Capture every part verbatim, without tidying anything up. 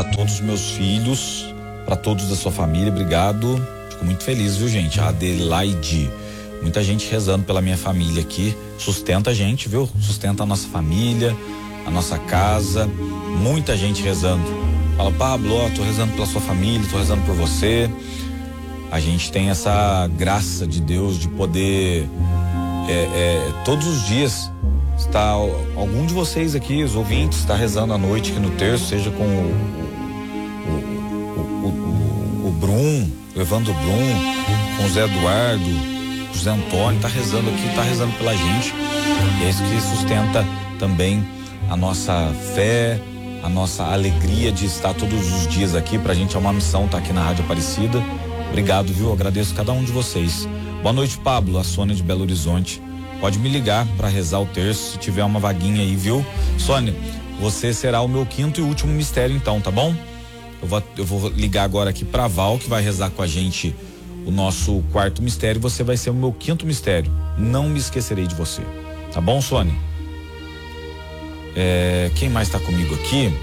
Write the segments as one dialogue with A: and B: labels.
A: para todos os meus filhos, para todos da sua família, obrigado. Fico muito feliz, viu, gente? A Adelaide, muita gente rezando pela minha família aqui, sustenta a gente, viu? Sustenta a nossa família, a nossa casa, muita gente rezando. Fala, Pablo, ó, tô rezando pela sua família, tô rezando por você. A gente tem essa graça de Deus de poder é, é, todos os dias está algum de vocês aqui, os ouvintes, está rezando à noite aqui no terço, seja com o o, o, o, o Brum, o Evandro Brum, com o Zé Eduardo, o José Antônio, tá rezando aqui, tá rezando pela gente. E é isso que sustenta também a nossa fé, a nossa alegria de estar todos os dias aqui. Pra gente é uma missão estar aqui na Rádio Aparecida. Obrigado, viu? Agradeço cada um de vocês. Boa noite, Pablo, a Sônia de Belo Horizonte. Pode me ligar para rezar o terço se tiver uma vaguinha aí, viu? Sônia, você será o meu quinto e último mistério então, tá bom? Eu vou, eu vou ligar agora aqui pra Val, que vai rezar com a gente o nosso quarto mistério. Você vai ser o meu quinto mistério. Não me esquecerei de você. Tá bom, Sônia? É, quem mais tá comigo aqui?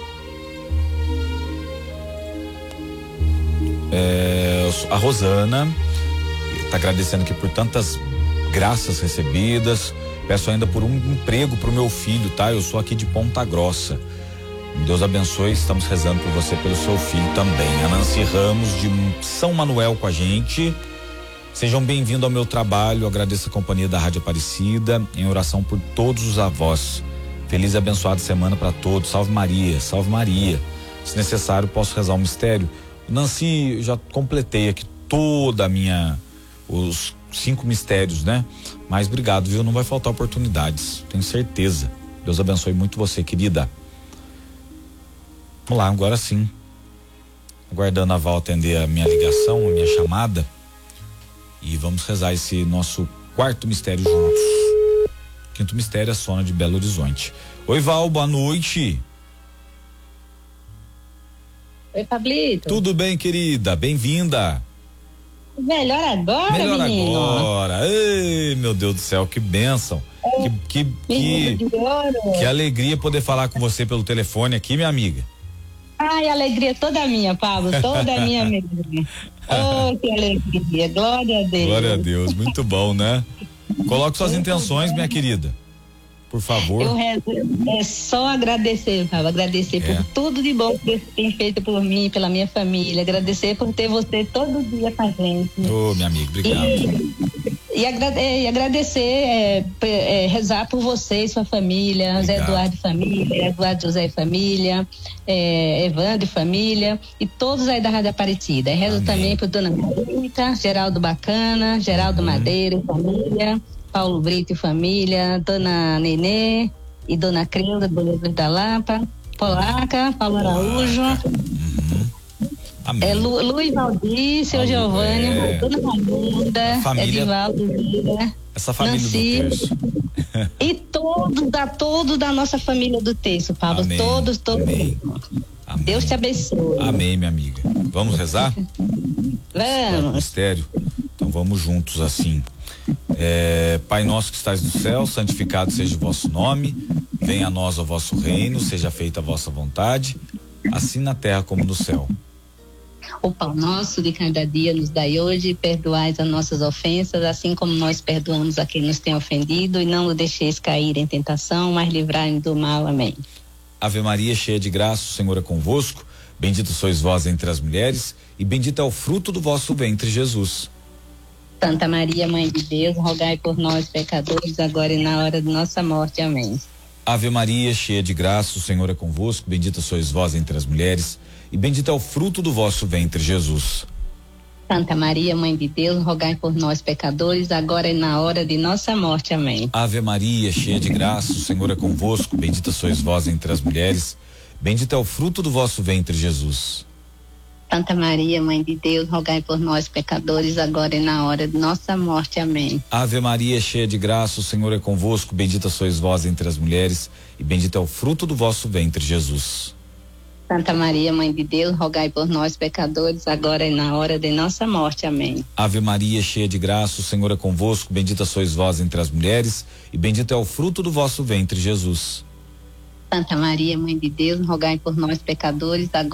A: É, a Rosana tá agradecendo aqui por tantas graças recebidas. Peço ainda por um emprego pro meu filho, tá? Eu sou aqui de Ponta Grossa. Deus abençoe, estamos rezando por você, pelo seu filho também. A Nancy Ramos de São Manuel com a gente. Sejam bem-vindos ao meu trabalho. Agradeço a companhia da Rádio Aparecida, em oração por todos os avós. Feliz e abençoada semana para todos. Salve Maria, salve Maria. Se necessário, posso rezar um mistério. Nancy, já completei aqui toda a minha, os cinco mistérios, né? Mas obrigado, viu? Não vai faltar oportunidades, tenho certeza. Deus abençoe muito você, querida. Vamos lá, agora sim. Aguardando a Val atender a minha ligação, a minha chamada. E vamos rezar esse nosso quarto mistério juntos. Quinto mistério, a Sônia de Belo Horizonte. Oi, Val, boa noite.
B: Oi, Pablito.
A: Tudo bem, querida? Bem-vinda.
B: Melhor agora,
A: Melhor
B: menino.
A: agora. Ei, meu Deus do céu, que bênção. É, que, que, que, que alegria poder falar com você pelo telefone aqui, minha amiga.
B: Ai, alegria toda minha, Pablo, toda minha alegria. Oh, que alegria, glória a Deus.
A: Glória a Deus, muito bom, né? Coloque suas intenções, minha querida. Por favor.
B: Eu rezo, é só agradecer, Pablo, agradecer é. por tudo de bom que você tem feito por mim, pela minha família, agradecer por ter você todo dia com a gente.
A: Ô, oh, minha amiga, obrigado.
B: E, e, agrade, e agradecer, é, é, rezar por você e sua família, obrigado. Zé Eduardo e família, Eduardo José e família, é, Evandro e família, e todos aí da Rádio Aparecida. Eu rezo Amém. Também por Dona Marita, Geraldo Bacana, Geraldo uhum. Madeira e família, Paulo Brito e família, Dona Nenê e Dona Creuza, Bolívar da Lapa, Polaca, Paulo Araújo,
A: uhum.
B: é, Lu, Luiz Valdir, seu Giovanni, é. Dona Raimunda,
A: família,
B: Edivaldo Vira,
A: essa família
B: Nancy,
A: do terço.
B: E todos, da, todos da nossa família do terço, Pablo, Amém. todos, todos.
A: Amém.
B: Deus te abençoe.
A: Amém, minha amiga. Vamos rezar?
B: Vamos.
A: Mistério. Então vamos juntos assim. É, Pai nosso que estais no céu, santificado seja o vosso nome, venha a nós o vosso reino, seja feita a vossa vontade, assim na terra como no céu.
B: O pão nosso de cada dia nos dai hoje, perdoais as nossas ofensas, assim como nós perdoamos a quem nos tem ofendido, e não nos deixeis cair em tentação, mas livrai-nos do mal. Amém.
A: Ave Maria, cheia de graça, o Senhor é convosco, bendita sois vós entre as mulheres, e bendito é o fruto do vosso ventre, Jesus.
B: Santa Maria, Mãe de Deus, rogai por nós, pecadores, agora e na hora de nossa morte. Amém.
A: Ave Maria, cheia de graça, o Senhor é convosco, bendita sois vós entre as mulheres, e bendito é o fruto do vosso ventre, Jesus.
B: Santa Maria, Mãe de Deus, rogai por nós, pecadores, agora e na hora de nossa morte. Amém.
A: Ave Maria, cheia de graça, o Senhor é convosco, bendita sois vós entre as mulheres, bendito é o fruto do vosso ventre, Jesus.
B: Santa Maria, Mãe de Deus, rogai por nós, pecadores, agora e na hora de nossa morte. Amém.
A: Ave Maria, cheia de graça, o Senhor é convosco, bendita sois vós entre as mulheres, e bendito é o fruto do vosso ventre, Jesus.
B: Santa Maria, Mãe de Deus, rogai por nós, pecadores, agora e na hora de nossa morte. Amém.
A: Ave Maria, cheia de graça, o Senhor é convosco, bendita sois vós entre as mulheres, e bendito é o fruto do vosso ventre, Jesus.
B: Santa Maria, Mãe de Deus, rogai por nós, pecadores, agora